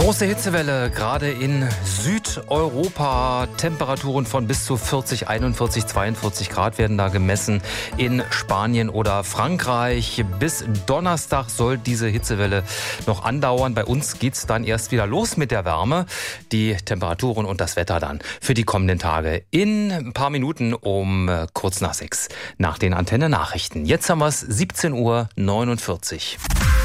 Große Hitzewelle, gerade in Südeuropa. Temperaturen von bis zu 40, 41, 42 Grad werden da gemessen in Spanien oder Frankreich. Bis Donnerstag soll diese Hitzewelle noch andauern. Bei uns geht's dann erst wieder los mit der Wärme. Die Temperaturen und das Wetter dann für die kommenden Tage in ein paar Minuten um kurz nach 6 nach den Antenne-Nachrichten. Jetzt haben wir es 17:49 Uhr.